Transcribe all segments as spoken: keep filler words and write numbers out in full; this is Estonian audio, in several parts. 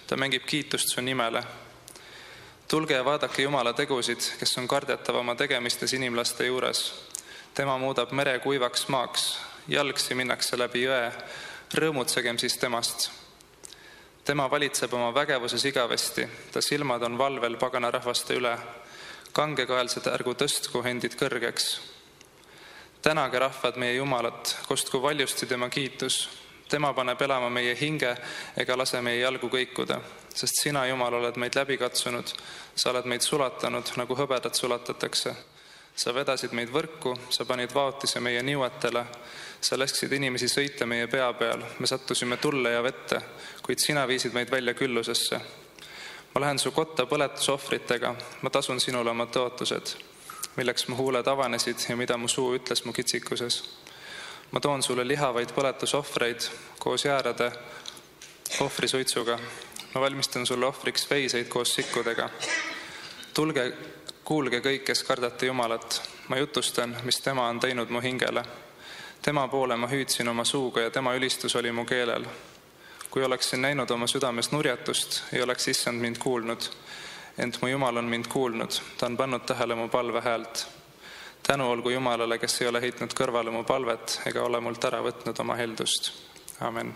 ta mängib kiitust su nimele. Tulge ja vaadake Jumala tegusid, kes on kardetav oma tegemistes inimlaste juures. Tema muudab mere kuivaks maaks, jalgsi minnakse läbi jõe, rõõmutsegem siis temast. Tema valitseb oma vägevuses igavesti, ta silmad on valvel pagana rahvaste üle. Kangekaelsed ärgu tõstku endid kõrgeks. Tänage rahvad meie Jumalat, kostku valjusti tema kiitus. Tema paneb elama meie hinge ega lase meie jalgu kõikuda, sest sina, Jumal, oled meid läbi katsunud. Sa oled meid sulatanud, nagu hõbedat sulatatakse. Sa vedasid meid võrku, sa panid vaotise meie niuetele. Sa lasksid inimesi sõita meie pea peal. Me sattusime tulle ja vette, kuid sina viisid meid välja küllusesse. Ma lähen su kotta põletusohvritega, ma tasun sinule oma tõotused, milleks mu huuled avanesid ja mida mu suu ütles mu kitsikuses. Ma toon sulle lihavaid põletusohvreid koos jäärade ohvrisuitsuga. Ma valmistan sulle ohvriks veiseid koos sikkudega. Tulge, kuulge kõik, kes kardate Jumalat. Ma jutustan, mis tema on teinud mu hingele. Tema poole ma hüüdsin oma suuga ja tema ülistus oli mu keelel. Kui oleksin näinud oma südames nurjatust, ei oleks issand mind kuulnud. Ent mu Jumal on mind kuulnud, ta on pannud tähele mu palve häält. Tänu olgu Jumalale, kes ei ole heitnud kõrvale mu palvet ega ole mult ära võtnud oma heldust. Amen.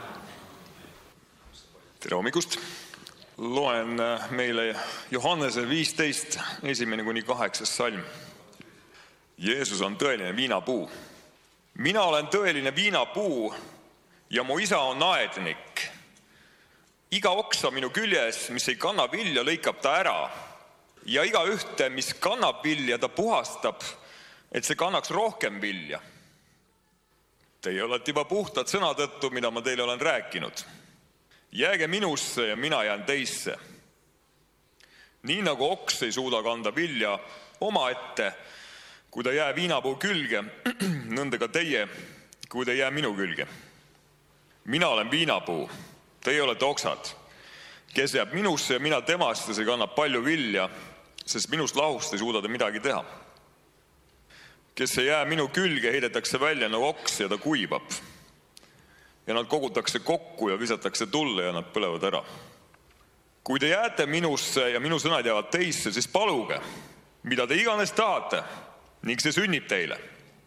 Tere hommikust! Loen meile Johannese viisteist, esimene kuni kaheksas salm. Jeesus on tõeline viinapuu. Mina olen tõeline viinapuu ja mu isa on aednik. Iga oksa minu küljes, mis ei kanna vilja, lõikab ta ära. Ja iga ühte, mis kannab vilja, ta puhastab, et see kannaks rohkem vilja. Teie olete juba puhtad sõna tõttu, mida ma teile olen rääkinud. Jääge minusse ja mina jään teisse. Nii nagu oks ei suuda kanda vilja oma ette, kui ta jää viinapuu külge, nõnda ka teie, kui te jää minu külge. Mina olen viinapuu, teie olete oksad. Kes jääb minusse ja mina temast, see kannab palju vilja, sest minust lahust ei suuda te midagi teha. Kes ei jää minu külge, heidetakse välja nagu oks ja ta kuivab. Ja nad kogutakse kokku ja visatakse tulle ja nad põlevad ära. Kui te jääte minusse ja minu sõnad jäävad teisse, siis paluge, mida te iganes tahate, ning see sünnib teile.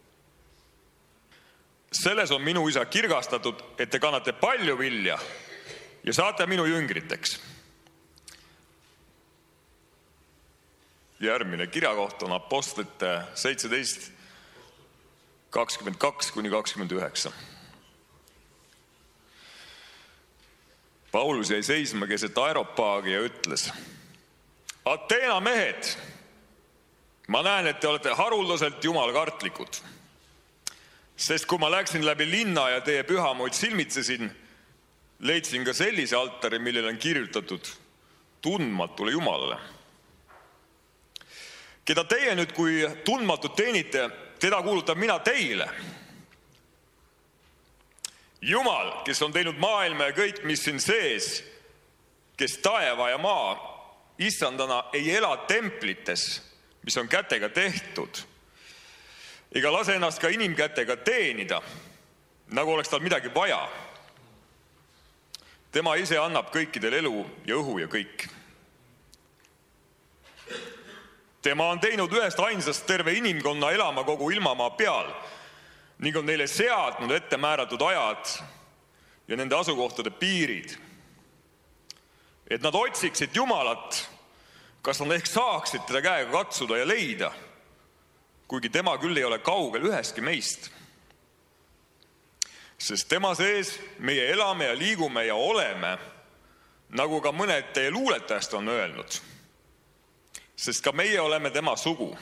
Selles on minu isa kirgastatud, et te kannate palju vilja ja saate minu jüngriteks. Järgmine kirjakoht on Apostlite seitseteist, kakskümmend kaks kuni kakskümmend üheksa. Paulus jäi seisma keset aeropaagi ja ütles: Ateena mehed, ma näen, et te olete haruldaselt jumalkartlikud. Sest kui ma läksin läbi linna ja teie pühamoid silmitsesin, leidsin ka sellise altari, millel on kirjutatud tundmatule Jumalale. Keda teie nüüd, kui tundmatut teenite, teda kuulutab mina teile. Jumal, kes on teinud maailma ja kõik, mis siin sees, kes taeva ja maa, issandana ei ela templites, mis on kätega tehtud, ega lase ennast ka inimkätega teenida, nagu oleks tal midagi vaja. Tema ise annab kõikidel elu ja õhu ja kõik. Tema on teinud ühest ainsast terve inimkonna elama kogu ilmamaa peal ning on neile seadnud ette määratud ajad ja nende asukohtade piirid. Et nad otsiksid Jumalat, kas nad ehk saaksid teda käega katsuda ja leida, kuigi tema küll ei ole kaugel üheski meist. Sest tema sees meie elame ja liigume ja oleme, nagu ka mõned teie luuletajast on öelnud. Sest ka meie oleme tema sugu.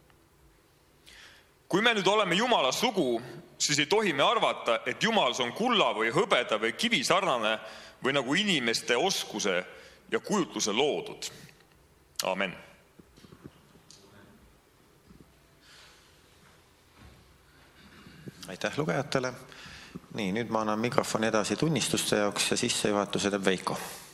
Kui me nüüd oleme Jumala sugu, siis ei tohi me arvata, et Jumal on kulla või hõbeda või kivi sarnane või nagu inimeste oskuse ja kujutluse loodud. Amen. Aitäh lugejatele. Nii, nüüd ma annan mikrofoni edasi tunnistuste jaoks ja sissejuhatuse teeb Veiko.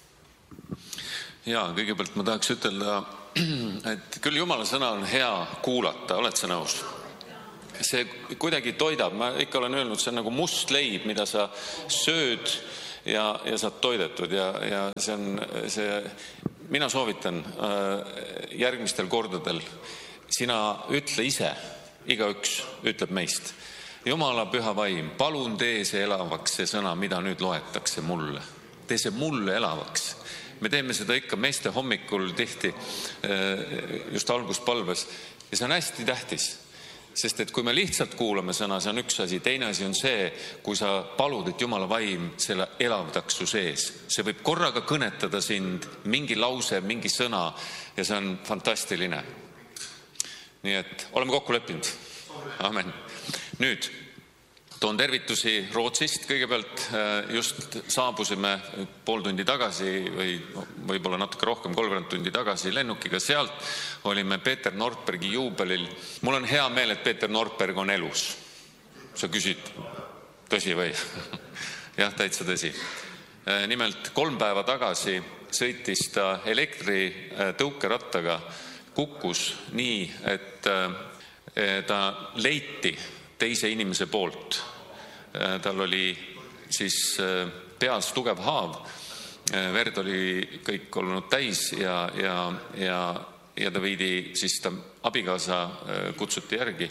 Jaa, kõigepealt ma tahaks ütelda, et küll Jumala sõna on hea kuulata, oled sa nõus? See kuidagi toidab, ma ikka olen öelnud, see on nagu must leib, mida sa sööd ja, ja saad toidetud ja, ja see on see, mina soovitan järgmistel kordadel, sina ütle ise, igaüks ütleb meist. Jumala püha vaim, palun tee see elavaks see sõna, mida nüüd loetakse mulle. Tee see mulle elavaks. Me teeme seda ikka meeste hommikul tihti, just alguspalves, ja see on hästi tähtis. Sest et kui me lihtsalt kuulame sõna, see on üks asi, teine asi on see, kui sa palud, et Jumala vaim selle elavdaks su sees. See võib korraga kõnetada sind, mingi lause, mingi sõna, ja see on fantastiline. Nii et oleme kokku leppinud. Amen. Nüüd toon tervitusi Rootsist kõigepealt. Just saabusime pool tundi tagasi või võib-olla natuke rohkem, kolmveerand tundi tagasi lennukiga sealt. Olime Peeter Nordbergi juubelil. Mul on hea meel, et Peeter Nordberg on elus. Sa küsid, tõsi või? Jah, täitsa tõsi. Nimelt kolm päeva tagasi sõitis ta elektri tõukerattaga, kukkus nii, et ta leiti teise inimese poolt. Tal oli siis peas tugev haav, verd oli kõik olnud täis ja, ja, ja, ja ta viidi, siis ta abikaasa kutsuti järgi.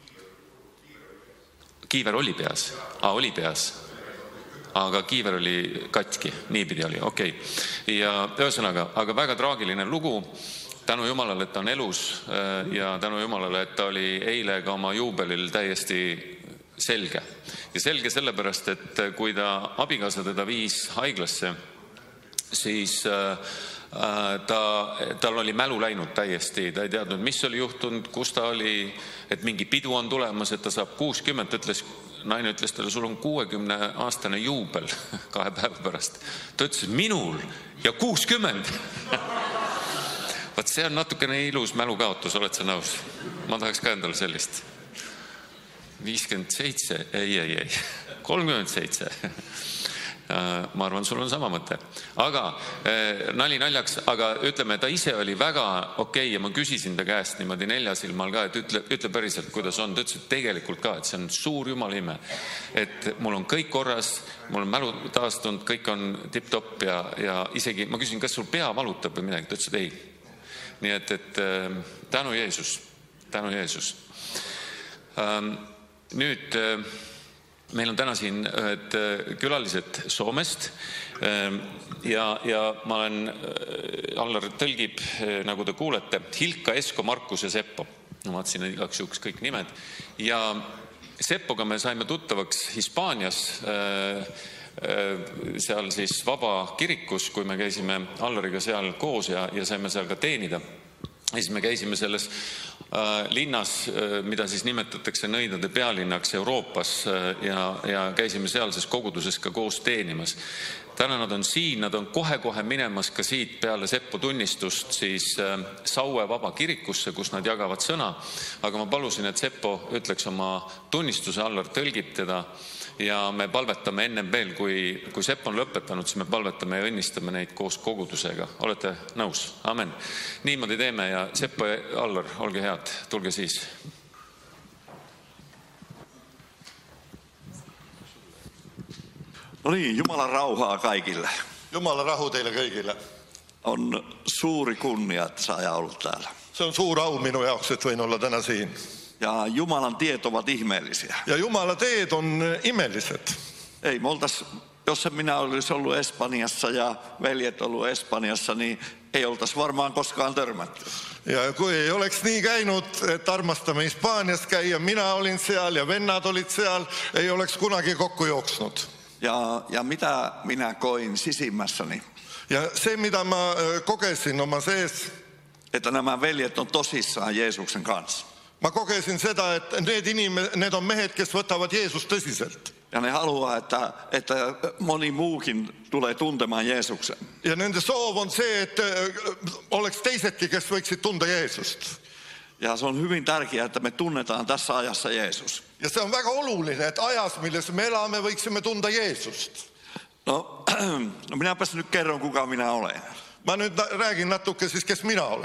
Kiiver oli peas, Aa, oli peas, aga kiiver oli katki, niipidi oli, okei. Okay. Ja ühesõnaga, aga väga traagiline lugu. Tänu Jumalale, et ta on elus ja tänu Jumalale, et ta oli eile ka oma juubelil täiesti selge. Ja selge sellepärast, et kui ta abikaasa teda viis haiglasse, siis ta, tal oli mälu läinud täiesti. Ta ei teadnud, mis oli juhtunud, kus ta oli, et mingi pidu on tulemas, et ta saab kuuskümmend, ütles, naine ütles talle, sul on kuuekümne aastane juubel kahe päeva pärast. Ta ütles, minul ja kuuskümmend. Vaat see on natukene ilus mälukaotus, oled sa nõus? Ma tahaks ka endale sellist. viiskümmend seitse, ei, ei, ei, kolmkümmend seitse. Ma arvan, sul on sama mõte. Aga nali naljaks, aga ütleme, ta ise oli väga okei ja ma küsisin ta käest niimoodi neljasilmal ka, et ütle, ütle päriselt, kuidas on. Ta ütles, et tegelikult ka, et see on suur jumala ime. Et mul on kõik korras, mul on mälu taastunud, kõik on tipp-topp ja, ja isegi ma küsin, kas sul pea valutab või midagi? Ta ütles, et ei. Nii et, et tänu Jeesus, tänu Jeesus. Nüüd meil on täna siin ühed külalised Soomest ja, ja ma olen, Allar tõlgib, nagu te kuulete, Hilka, Esko, Markus ja Seppo. Ma vaatsin igaks juhuks kõik nimed. Ja Seppoga me saime tuttavaks Hispaanias, seal siis vaba kirikus, kui me käisime Allariga seal koos ja, ja saime seal ka teenida. Ja siis me käisime selles äh, linnas, äh, mida siis nimetatakse nõidade pealinnaks Euroopas äh, ja, ja käisime sealses koguduses ka koos teenimas. Täna nad on siin, nad on kohe-kohe minemas ka siit peale Seppo tunnistust siis äh, Saue vaba kirikusse, kus nad jagavad sõna. Aga ma palusin, et Seppo ütleks oma tunnistuse, Allar tõlgib teda. Ja me palvetame ennem veel, kui, kui Sepp on lõpetanud, siis me palvetame ja õnnistame neid koos kogudusega. Olete nõus? Amen. Niimoodi teeme ja Seppo ja Allar, olge head, tulge siis. No niin, Jumalan rauhaa kaikille. Jumalan rahu teille kõigile. On suuri kunnia, että saa ollut täällä. Se on suur au minu jaoks, et võin olla täna siin. Ja Jumalan tiet ovat ihmeellisiä. Ja Jumala teed on imelliset. Ei, me oltais, jos minä olisi ollut Espanjassa ja veljet ollut Espanjassa, niin ei oltais varmaan koskaan törmätty. Ja kui ei oleks nii käinud, et armastame Hispaanias käia, minä olin seal ja vennad olid seal, ei oleks kunagi kokku jooksnud. Ja, ja mitä minä koin sisimmässäni? Ja se, mitä mä kokesin oma sees, että nämä veljet on tosissaan Jeesuksen kanssa. Ma kogesin seda, et need, inime, need on mehed, kes võtavad Jeesust tõsiselt. Ja ne haluaa, että, että moni muukin tulee tuntemaan Jeesuksen. Ja nende soov on see, et oleks teisetkin, kes võiksid tunda Jeesust. Ja se on hyvin tärkeää, että me tunnetaan tässä ajassa Jeesus. Ja se on väga oluline, et ajas, milles me elame, võiksime tunda Jeesust. No, no minäpäs nyt kerron, kuka minä olen. Ma nüüd räägin natuke siis, kes mina olen.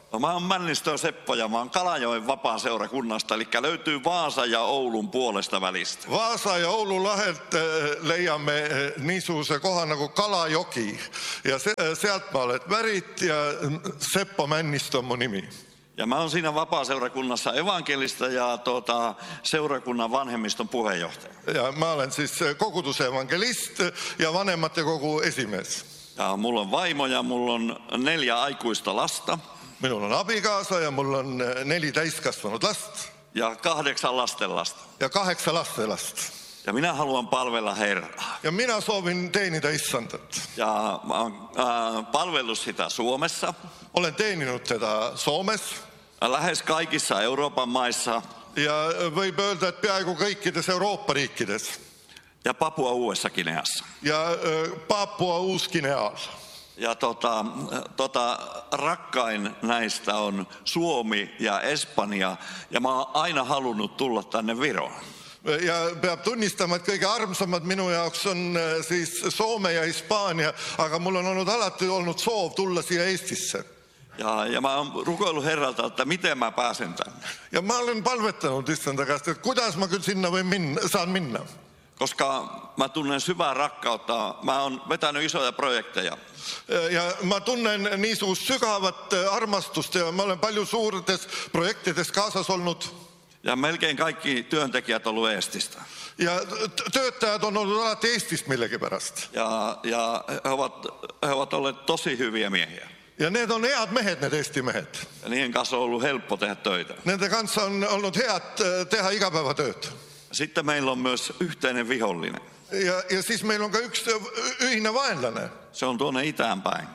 No, mä oon Männistön Seppo ja mä oon Kalajoen vapaaseurakunnasta, eli löytyy Vaasa ja Oulun puolesta välistä. Vaasa ja Oulun läheltä leijamme niisuuse kohan nagu Kalajoki ja se, sealt mä olet värit ja Seppo Männistö on mun nimi. Ja mä oon siinä vapaaseurakunnassa evankelista ja tuota, seurakunnan vanhemmiston puheenjohtaja. Ja mä olen siis kogudusevankelist ja vanhemmat ja kogu esimies. Ja mulla on vaimo ja mulla on neljä aikuista lasta. Minulla on abikaasa ja mulla on neli täiskasvanut last. Ja kahdeksan lastenlasta. Ja kahdeksan lastenlasta. Ja minä haluan palvella Herraa. Ja minä soovin teenitä Issantat. Ja mä oon äh, palvellut sitä Suomessa. Olen teeninut tätä Suomessa. Lähes kaikissa Euroopan maissa. Ja võib öelda, että peaaegu kõikides Euroopa riikides. Ja Papua Uudessa Gineassa. Ja äh, Papua Uus-Gineal. Ja tota, tota, rakkain näistä on Suomi ja Espanja, ja mä oon aina halunnut tulla tänne Viroon. Ja peab tunnistama, että kõige armsamad minu jaoks on siis Soome ja Hispaania, aga mul on olnud alati olnud soov tulla siia Eestisse. Ja, ja mä oon rukoillut Herralta, että miten mä pääsen tänne. Ja mä olen palvettanut Issanta käest, että kuidas mä kyllä sinne voin minna, saan minna. Koska mä tunnen syvää rakkautta, mä oon vetänyt isoja projekteja. Ja mä tunnen niisugust sügavat armastusta ja mä olen palju suurtes projektides kaasas ollut. Ja melkein kaikki työntekijät on ollut Eestistä. Ja töötajat on ollut alati Eestistä millegipärast. Ja, ja he, ovat, he ovat olleet tosi hyviä miehiä. Ja need on head mehed, need Eesti mehed. Ja niiden kanssa on ollut helppo tehdä töitä. Nende kanssa on ollut head tehdä igapäevatööt. Sitten meillä on myös yhteinen vihollinen. Ja, ja siis meillä on ka yksi ühine vaenlane. Se on tuonne itään päin.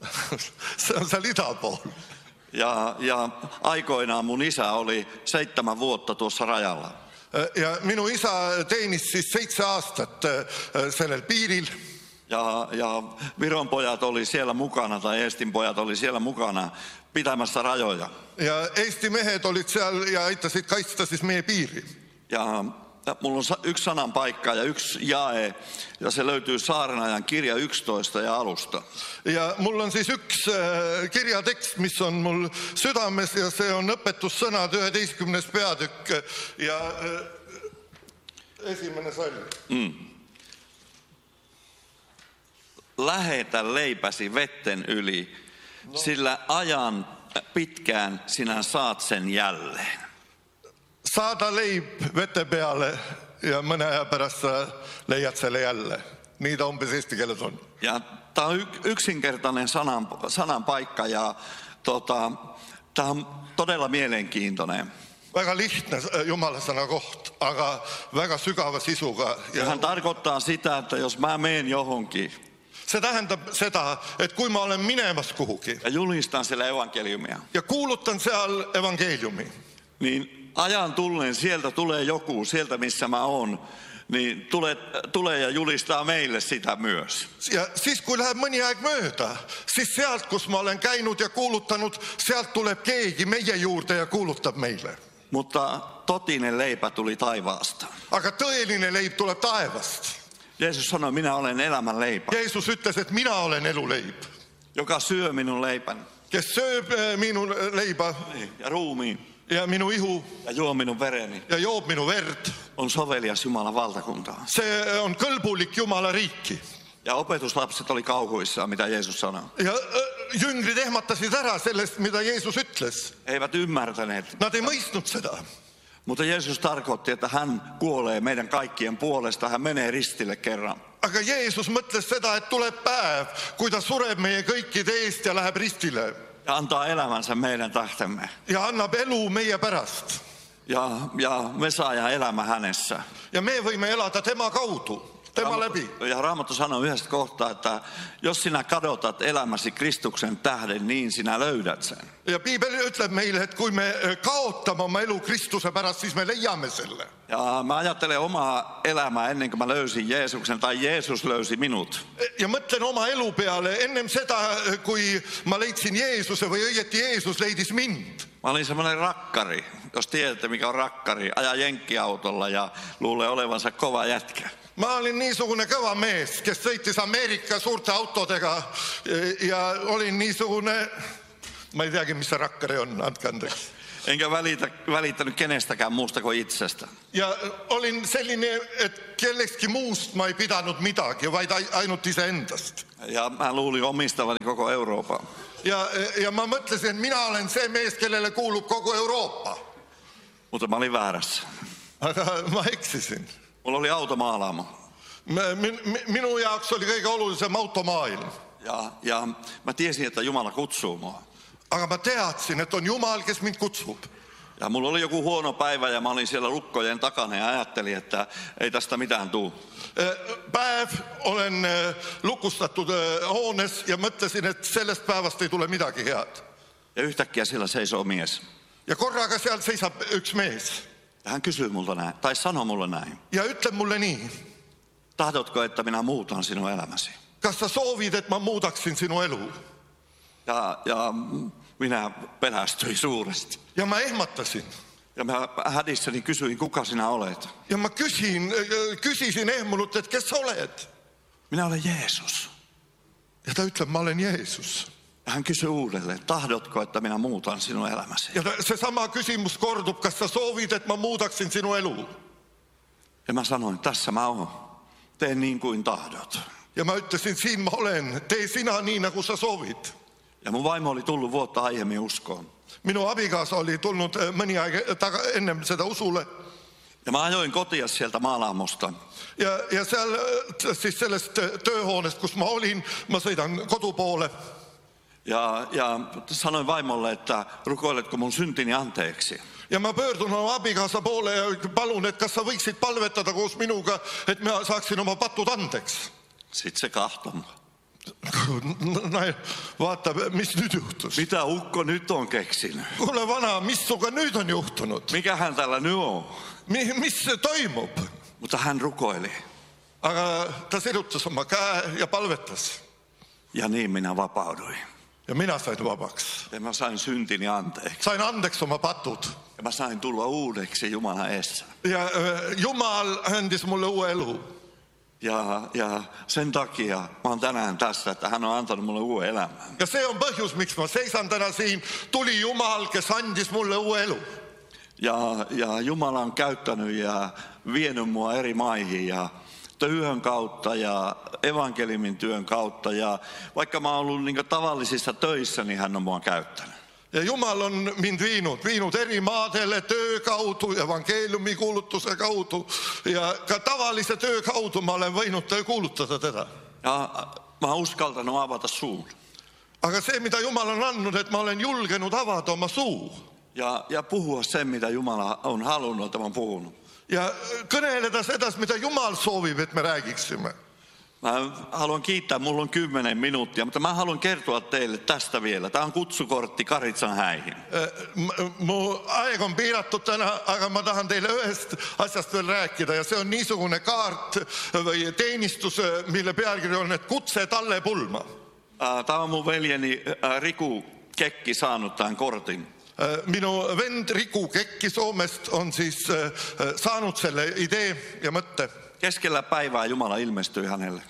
Se on siellä itäpuolella. Ja, ja aikoinaan mun isä oli seitsemän vuotta tuossa rajalla. Ja minu isa teenis siis seitse aastat sellel piiril. Ja, ja Viron pojat oli siellä mukana, tai Eestin pojat oli siellä mukana pitämässä rajoja. Ja Eesti mehed olid seal ja aitasid kaitsta siis meie piiri. Ja mulla on yksi sanan paikka ja yksi jae, ja se löytyy Saarenajan kirja yksitoista ja alusta. Ja mulla on siis yksi kirjatekst, mis on mul südames ja se on õpetussõnad üheteistkümnes peatükk ja esimene salm. Mm. Lähetä leipäsi vetten yli, no. Sillä ajan pitkään sinä saat sen jälleen. Saada leib vete peale ja mõne aja pärast sa leiad selle jälle. Nii ta umbes eesti keeles on. Ja tämä on yksinkertainen sanan, sanan paikka ja tota, tämä on todella mielenkiintoinen. Väga lihtne Jumala sana koht, aga väga sügava sisuga. Ja hän tarkoittaa sitä, että jos mä menen johonkin. Se tähendab seda, että kui ma olen minemas kuhugi. Ja julistan siellä evankeliumia. Ja kuulutan seal evankeliumi. Niin ajan tulleen sieltä tulee joku, sieltä missä mä oon, niin tulee, tulee ja julistaa meille sitä myös. Ja siis kun läheb mõni aeg mööda, siis sealt, kus ma olen käinud ja kuuluttanut, sealt tuleb keegi meie juurde ja kuulutab meille. Mutta totinen leipä tuli taivaasta. Aga tõeline leib tuleb taevast. Jeesus sanoi, minä olen elämän leipä. Jeesus ütles, että minä olen eluleib. Joka syö minun leipäni. Kes sööb minun leiba. Ja ruumiin. Ja minu ihu. Ja juo minun vereni. Ja joob minu verd. On sovelias Jumalan valtakuntaan. Se on kõlbulik Jumala riiki. Ja opetuslapset oli kauhuissaan, mitä Jeesus sanoi. Ja jüngrid ehmatasid ära sellest, mitä Jeesus ütles. He eivät ymmärtäneet. Nad ei mõistnud seda. Mutta Jeesus tarkoitti, että hän kuolee meidän kaikkien puolesta. Hän menee ristille kerran. Aga Jeesus mõtles seda, että tuleb päev, kui ta sureb meie kõikide eest ja läheb ristile. Ja antaa elämänsä meidän tähtemme. Ja annab elu meie pärast. Ja, ja me saadaan elämä hänessä. Ja me võime elada tema kaudu. Tema läbi. Ja Raamattu sanoo yhdessä kohtaa, että jos sinä kadotat elämäsi Kristuksen tähden, niin sinä löydät sen. Ja Piibel ütleb meille, että kui me kaotame oma elu Kristuse pärast, siis me leiame selle. Ja mä ajattelen omaa elämää ennen kuin mä löysin Jeesuksen, tai Jeesus löysi minut. Ja mõtlen oma elu peale ennem seda, kui ma leidsin Jeesuse või õieti Jeesus leidis mind. Mä olin semmoinen rakkari, jos tiedätte mikä on rakkari, aja jenkkiautolla ja luulee olevansa kova jätkä. Ma olin niisugune kõva mees, kes sõitis Ameerika suurte autodega ja olin niisugune Ma ei teagi, mis se rakkari on, andke andeks. Enkä välitä, välittänyt kenestäkään muusta kuin itsestä. Ja olin selline, että kellekski muust ma ei pidanud midagi, vaid ainut iseendast. Ja mä luulin omistavani koko Euroopan. Ja, ja mä mõtlesin, että minä olen se mies, kellelle kuulub kogu Eurooppa. Mutta mä olin väärässä. Aga ma eksisin. Mulla oli automaalaamo. Min, minu jaoks oli kõige olulisem automaailm. Ja, ja mä tiesin, että Jumala kutsuu mua. Aga ma teadsin, että on Jumal, kes mind kutsub. Ja mulla oli joku huono päivä ja mä olin siellä lukkojen takana ja ajattelin, että ei tästä mitään tuu. Päev olen lukustatud hoones ja mõtlesin, että sellest päevast ei tule midagi head. Ja yhtäkkiä siellä seisoo mies. Ja korraga seal seisab üks mees. Ja hän kysyy multa näin, tai sanoo mulle näin. Ja ütleb mulle nii. Tahdotko, että minä muutan sinun elämäsi? Kas sa soovid, että mä muudaksin sinu elu? Ja, ja minä pelästyin suuresti. Ja mä ehmattasin. Ja mä hädissäni kysyin, kuka sinä olet? Ja mä kysin, kysisin ehmunut, että kes sa oled? Minä olen Jeesus. Ja ta ütleb, mä olen Jeesus. Ja hän kysyy uudelleen, tahdotko, että minä muutan sinun elämäsi? Ja se sama kysymys kordub, kas sa soovid, että mä muudaksin sinu elu? Ja mä sanoin, tässä mä oon. Tee niin kuin tahdot. Ja mä ütlesin, siin mä olen. Tee sinä niin, kuin sä sovit. Ja mun vaimo oli tullut vuotta aiemmin uskoon. Minu abikaasa oli tulnud mõni aeg taga, ennem seda usule. Ja mä ajoin kotia sieltä maalaamosta. Ja, ja seal siis sellest tööhoonest, kus ma olin, ma sõidan kodu poole. Ja, ja sanoin vaimolle, että rukoiletko mun syntini anteeksi. Ja mä pöördun oma abikaasa poole ja palun, että kas sa võiksid palvetada koos minuga, että mä saaksin oma patud andeks. Sitten se kahtoi. Näin, vaata, mis nyt juhtus. Mitä ukko nyt on keksinyt? Kuule vana, mis suga nyt on juhtunut? Mikähän tällä nyt on? Mi, mis se toimub? Mutta hän rukoili. Aga ta sirutas oma käe ja palvetas. Ja niin minä vapauduin. Ja minä sain vabaks. Ja mä sain syntini anteeksi. Sain andeks oma patud. Ja mä sain tulla uudeksi Jumalan edessä. Ja Jumal andis mulle uue elu. Ja, ja sen takia mä oon tänään tässä, että hän on antanut mulle uuden elämän. Ja se on põhjus, miks ma seisan täna siin. Tuli Jumal, kes andis mulle uue elu. Ja, ja Jumala on käyttänyt ja vienyt mua eri maihin ja työn kautta ja evankeliumin työn kautta. Ja vaikka mä oon ollut niin tavallisissa töissä, niin hän on mua käyttänyt. Ja Jumal on mind viinud, viinud eri maadele töö kaudu, evankeeliumi kuulutuse kaudu. Ja ka tavalise töö kaudu ma olen võinud kuulutada teda. Ja mä oon uskaltanut avata suun. Aga see, mitä Jumal on andnud, että mä olen julgenud avada oma suu. Ja, ja puhua sen, mitä Jumala on halunnut, että mä oon puhunut. Ja kõneleda sedas, mitä Jumal soovib, että me räägiksime. Mä haluan kiittää, mulla on kymmenen minuuttia, mutta mä haluan kertoa teille tästä vielä. Tämä on kutsukortti Karitsan häihin. Mu aeg on piiratud täna, aga ma tahan teille ühest asjast veel rääkida ja see on niisugune kaart või teenistus, mille pealkiri on, et kutse Talle Pulma. Tämä on mun veljeni Riku Kekki saanut tämän kortin. Minu vend Riku Kekki Soomest on siis saanut selle idee ja mõtte. Keskellä päivää Jumala ilmestyi hänelle.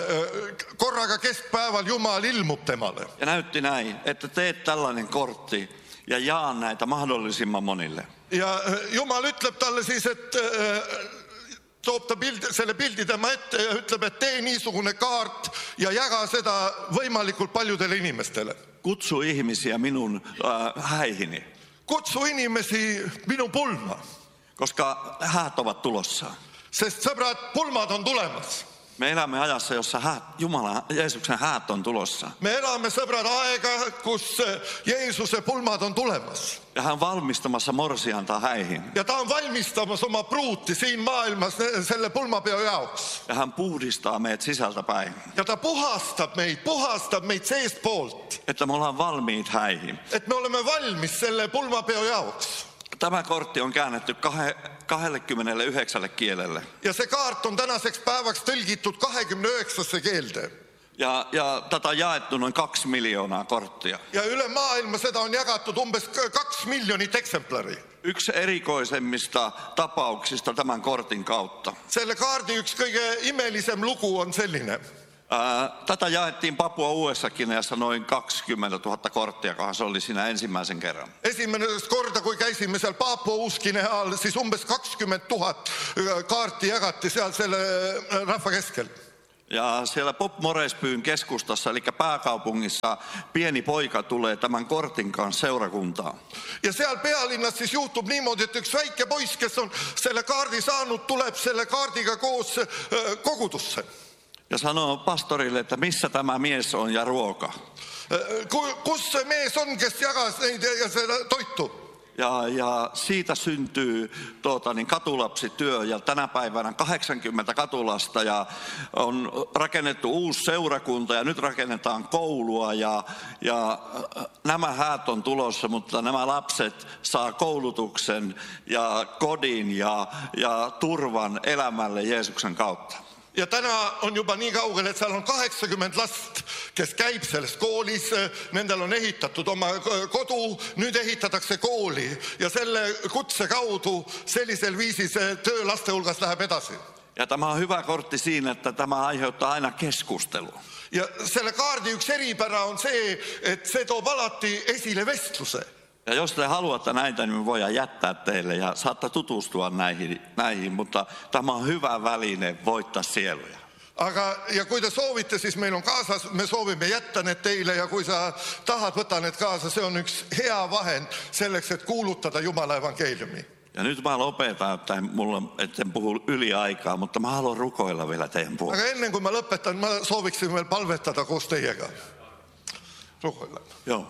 Korraga keskpäeval Jumal ilmub temale. Ja näytti näin, että teet tällainen kortti ja jaa näitä mahdollisimman monille. Ja Jumal ütleb talle siis, että toob ta bild, selle bildi tema ette ja ütleb, et tee niisugune kaart ja jaga seda võimalikult paljudele inimestele. Kutsu ihmisiä minun äh, häihini. Kutsu inimesi minu pulma. Koska häät ovat tulossa. Sest sõbrad, pulmad on tulemas. Me elämme ajassa, jossa häät, Jumala, Jeesuksen häät on tulossa. Me elämme sõbrad aega, kus Jeesuse pulmad on tulemas. Ja hän on valmistamassa morsianta häihin. Ja ta on valmistamas oma pruuti siin maailmas selle pulmapeo jaoks. Ja hän puhdistaa meidät sisältä päin. Ja ta puhastab meid, puhastab meid seest poolt. Että me ollaan valmiit häihin. Et me olemme valmis selle pulmapeo jaoks. Tämä kortti on käännetty kaksikymmentäyhdeksän kielelle. Ja se kaart on tänaseks päevaks tõlgitud kaksikymmentäyhdeksän keelde. Ja, ja tätä on jaettu noin kaksi miljoonaa korttia. Ja üle maailma seda on jagatud umbes kaksi miljonit eksemplari. Yksi erikoisemmista tapauksista tämän kortin kautta. Selle kaardi üks kõige imelisem lugu on selline. Tätä jaettiin Papua Uudessa-Guineassa noin kaksikymmentätuhatta korttia, kohan se oli siinä ensimmäisen kerran. Esimene korda, kui käisime seal Papua Uus-Guineal, siis umbes kakskümmend tuhat kaarti jagati seal selle rahva keskel. Ja siellä Pop Morespyyn keskustassa, eli pääkaupungissa, pieni poika tulee tämän kortin kanssa seurakuntaan. Ja seal pealinnas siis juhtub niimoodi, et üks väike poiss, kes on selle kaardi saanud, tuleb selle kaardiga koos kogudusse. Ja sanoo pastorille, että missä tämä mies on ja ruoka. Kus se mies on, kes jagas neid ja seda toitu? Ja, ja siitä syntyy tuota, niin katulapsityö ja tänä päivänä kahdeksankymmentä katulasta ja on rakennettu uusi seurakunta ja nyt rakennetaan koulua ja, ja nämä häät on tulossa, mutta nämä lapset saa koulutuksen ja kodin ja, ja turvan elämälle Jeesuksen kautta. Ja täna on juba nii kaugel, et seal on kaheksakümmend last, kes käib selles koolis, nendel on ehitatud oma kodu, nüüd ehitatakse kooli ja selle kutse kaudu sellisel viisil see töö laste hulgas läheb edasi. Ja tämä on hyvä kortti siinä, että tämä aiheuttaa aina keskustelua. Ja selle kaardi üks eripärä on see, et see toob alati esile vestluse. Ja jos te haluatte näitä, niin me voidaan jättää teille ja saatte tutustua näihin, näihin, mutta tämä on hyvä väline voittaa sieluja. Aga ja kui te soovite, siis meil on kaasas, me soovime jätta need teile ja kui sa tahad võtta need kaasa, see on üks hea vahend selleks, et kuulutada Jumala evankeeliumi. Ja nyt mä lopetan, että mulla etten puhu yli aikaa, mutta mä haluan rukoilla vielä teidän puolesta. Aga ennen kuin mä lõpetan, mä sooviksin veel palvetada koos teiega. Rukoillaan. Joo.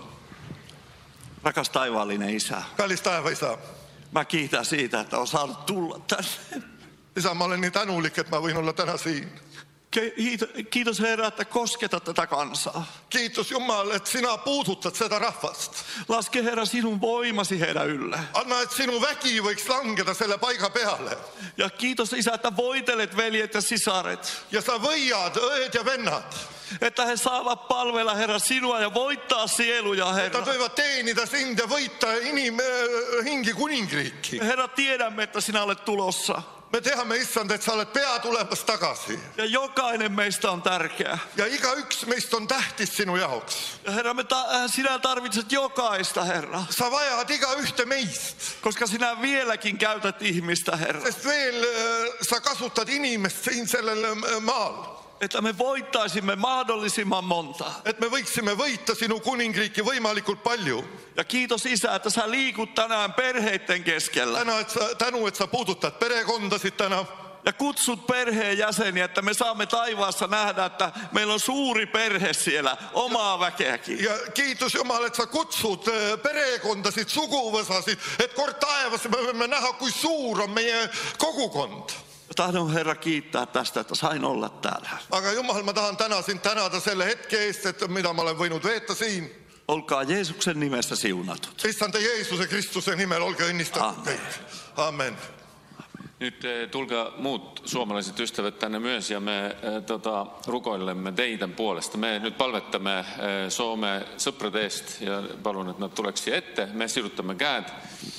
Rakas taivaallinen Isä. Kallis taeva Isä. Mä kiitän siitä, että on saanut tulla tänne. Isä, mä olen niin tänulik, että mä voin olla tänä siinä. Kiitos Herra, että kosketat tätä kansaa. Kiitos Jumal, että sinä puututat seda rahvast. Laske Herra sinun voimasi heidän ylle. Anna, että sinun väki võiks langeda selle paiga peale. Ja kiitos Isä, että voitelet veljet ja sisaret. Ja sa võiad õed ja vennad. Että he saavat palvella Herra sinua ja voittaa sieluja Herra. Että võivad teenida sind ja võita inim, hingi kuningriiki. Herra, tiedämme, että sinä olet tulossa. Me teame, issand, et sa oled pea tulemas tagasi. Ja jokainen meistä on tärkeä. Ja iga üks meist on tähtis sinu jaoks. Ja Herra, me ta- sinä tarvitset jokaista, Herra. Sa vajad iga ühte meist. Koska sinä vieläkin käytät ihmistä, Herra. Sest veel äh, sa kasutad inimest siin sellel maal. Että me voittaisimme mahdollisimman monta. Et me võiksime võita sinu kuningriiki võimalikult palju. Ja kiitos Isä, että sä liikut tänään perheiden keskellä. Täna, et sa, tänu, et sa puudutat perekondasid täna. Ja kutsut perheen jäseniä, että me saamme taivaassa nähdä, että meillä on suuri perhe siellä, omaa väkeäkin. Ja kiitos Jumal, et sa kutsud perekondasid, suguvõsasid, et kord taevas me võime näha, kui suur on meie kogukond. Tahdon Herra kiittää tästä, että sain olla täällä. Aga Jumal, ma tahan täna sind tänada selle hetke eest, et mida ma olen võinud veeta siin. Olkaa Jeesuksen nimessä siunatut. Issand Jeesuse Kristuse nimel olge õnnistatud kõik. Amen. Nyt tulkaa muut suomalaiset ystävät tänne myös ja me tota, rukoilemme teidän puolesta. Me nyt palvettamme Soome sõprade eest ja palun, et nad tuleks siia ette. Me siruttamme käed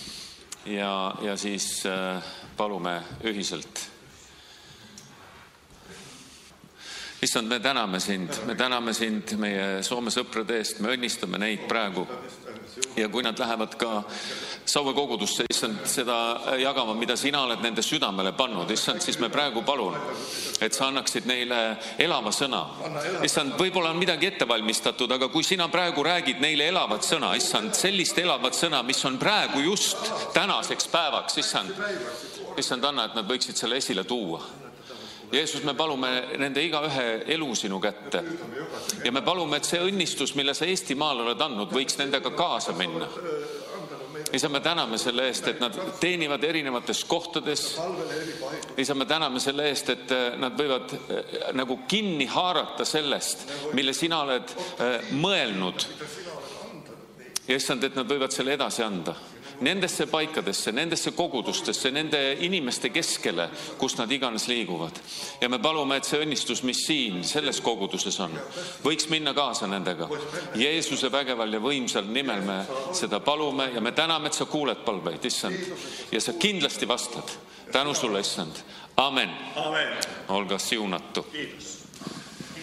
ja, ja siis palume ühiselt. Issand, me täname sind, me täname sind meie Soome sõprade eest, me õnnistame neid praegu. Ja kui nad lähevad ka Saue kogudusse, issand, seda jagama, mida sina oled nende südamele pannud, issand, siis me praegu palun, et sa annaksid neile elava sõna. Issand, võib-olla on midagi ette valmistatud, aga kui sina praegu räägid neile elavat sõna, issand, sellist elavat sõna, mis on praegu just tänaseks päevaks, issand, issand, anna, et nad võiksid selle esile tuua. Jeesus, me palume nende iga ühe elu sinu kätte ja me palume, et see õnnistus, mille sa Eestimaal oled andnud, võiks nendega kaasa minna. Isa, me täname selle eest, et nad teenivad erinevates kohtades. Isa, me täname selle eest, et nad võivad nagu kinni haarata sellest, mille sina oled mõelnud. Ja issand, et nad võivad selle edasi anda. Nendesse paikadesse, nendesse kogudustesse, nende inimeste keskele, kus nad iganes liiguvad. Ja me palume, et see õnnistus, mis siin, selles koguduses on, võiks minna kaasa nendega. Jeesuse vägeval ja võimsal nimel me seda palume ja me täname, et sa kuuled palveid, issand. Ja sa kindlasti vastad. Tänu sulle, issand. Amen. Amen. Olga siunattu. Kiitos.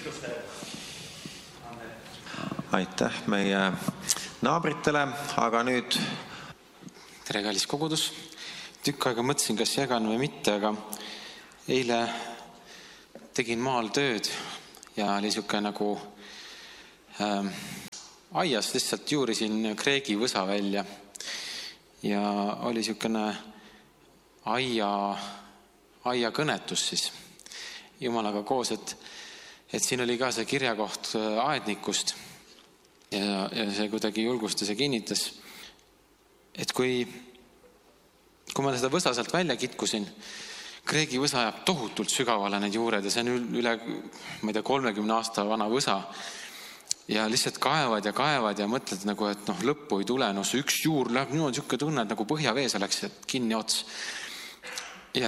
aitäh meie naabritele, aga nüüd... Tere, kallis kogudus. Tükk aega mõtlesin, kas jagan või mitte, aga eile tegin maal tööd ja oli siuke nagu äh, aias lihtsalt juurisin kreegi võsa välja ja oli siukene aia, aia kõnetus siis Jumalaga koos, et, et siin oli ka see kirjakoht aednikust ja, ja see kuidagi julgustas ja kinnitas, et kui, kui ma seda võsa sealt välja kitkusin, kreegi võsa ajab tohutult sügavale need juured ja see on üle, ma ei tea, kolmekümne aasta vana võsa ja lihtsalt kaevad ja kaevad ja mõtled nagu, et noh, lõppu ei tule, noh see üks juur läheb, nüüd on siuke tunne, et nagu põhjavees oleks kinni ots ja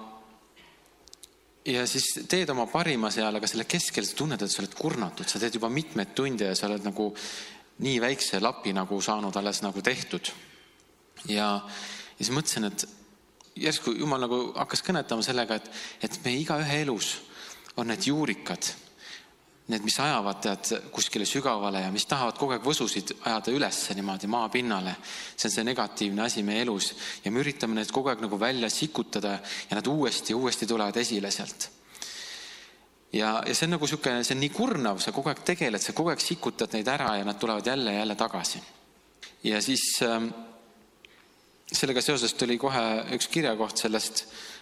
ja siis teed oma parima seal, aga selle keskel sa tunned, et sa oled kurnatud, sa teed juba mitmed tunde ja sa oled nagu nii väikse lapi nagu saanud alles nagu tehtud ja, ja siis mõtlesin, et järsku Jumal nagu hakkas kõnetama sellega, et, et me iga ühe elus on need juurikad, need, mis ajavad tead kuskile sügavale ja mis tahavad kogu aeg võsusid ajada üles niimoodi maa pinnale. See on see negatiivne asi meie elus ja me üritame need kogu aeg nagu välja sikutada ja nad uuesti ja uuesti tulevad esile sealt. Ja, ja see on nagu siuke, see on nii kurnav, sa kogu aeg tegeled, sa kogu aeg sikutad neid ära ja nad tulevad jälle ja jälle tagasi. Ja siis äh, sellega seoses tuli kohe üks kirjakoht sellest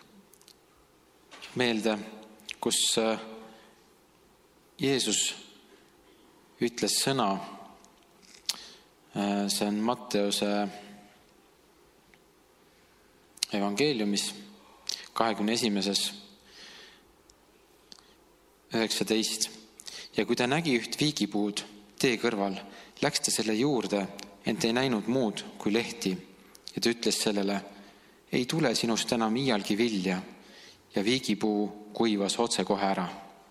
meelde, kus Jeesus ütles sõna, see on Matteuse evangeeliumis kahekümne esimeses üheksateist. Ja kui ta nägi üht viigipuud tee kõrval, läks ta selle juurde, ent ei näinud muud kui lehti. Ja ta ütles sellele, ei tule sinust enam iialgi vilja ja viigipuu kuivas otse kohe ära.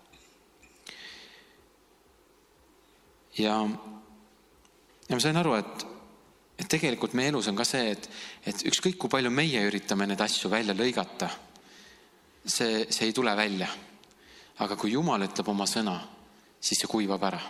Ja, ja ma sain aru, et, et tegelikult meie elus on ka see, et, et ükskõik kui palju meie üritame need asju välja lõigata, see, see ei tule välja. Aga kui Jumal ütleb oma sõna, siis see kuivab ära.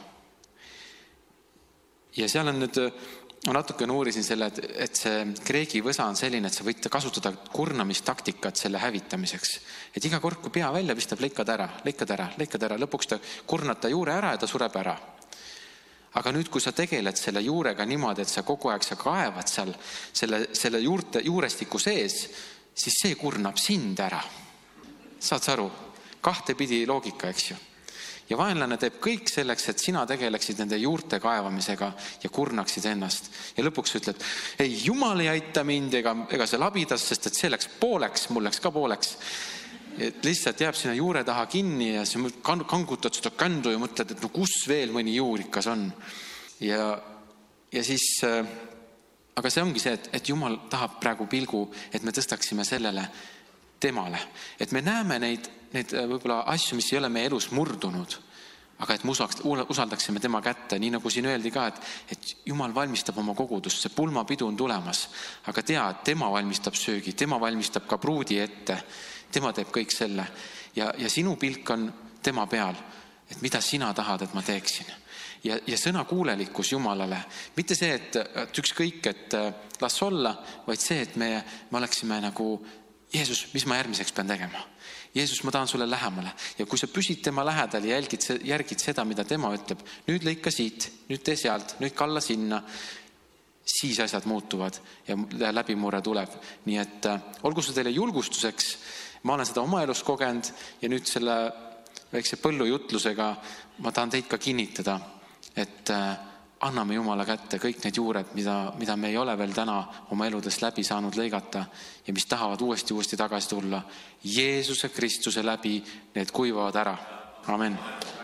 Ja seal on nüüd... Ma natuke uurisin selle, et, et see kreegi võsa on selline, et sa võid kasutada kurnamistaktikat selle hävitamiseks. Et iga kord, kui pea välja pistab, lõikad ära, lõikad ära, lõikad ära, lõpuks ta kurnata juure ära ja ta sureb ära. Aga nüüd, kui sa tegeled selle juurega niimoodi, et sa kogu aeg sa kaevad seal selle, selle juurte, juurestiku sees, siis see kurnab sind ära. Saad sa aru? Kahte pidi loogika, eks ju. Ja vaenlane teeb kõik selleks, et sina tegeleksid nende juurte kaevamisega ja kurnaksid ennast. Ja lõpuks ütled, ei, Jumal ei aita mind ega, ega see labidas, sest et see läks pooleks, mul läks ka pooleks. Et lihtsalt jääb sinna juure taha kinni ja sa kangutad seda kändu ja mõtled, et no kus veel mõni juurikas on. Ja, ja siis, aga see ongi see, et, et Jumal tahab praegu pilgu, et me tõstaksime sellele temale. Et me näeme neid, neid võib-olla asju, mis ei ole meie elus murdunud, aga et me usaldaksime tema kätte, nii nagu siin öeldi ka, et, et Jumal valmistab oma kogudust, see pulmapidu on tulemas, aga tea, et tema valmistab söögi, tema valmistab ka pruudi ette, tema teeb kõik selle ja, ja sinu pilk on tema peal, et mida sina tahad, et ma teeksin. Ja, ja sõna kuulelikkus Jumalale, mitte see, et, et ükskõik, et las olla, vaid see, et me, me oleksime nagu Jeesus, mis ma järgmiseks pean tegema? Jeesus, ma tahan sulle lähemale. Ja kui sa püsid tema lähedal ja jälgid, järgid seda, mida tema ütleb, nüüd lõika siit, nüüd tee sealt, nüüd kalla sinna, siis asjad muutuvad ja läbimurre tuleb. Nii et äh, olgu see teile julgustuseks, ma olen seda oma elus kogenud ja nüüd selle väikse põllujutlusega ma tahan teid ka kinnitada, et äh, anname Jumala kätte kõik need juured, mida, mida me ei ole veel täna oma eludes läbi saanud lõigata ja mis tahavad uuesti uuesti tagasi tulla. Jeesuse Kristuse läbi need kuivavad ära. Amen.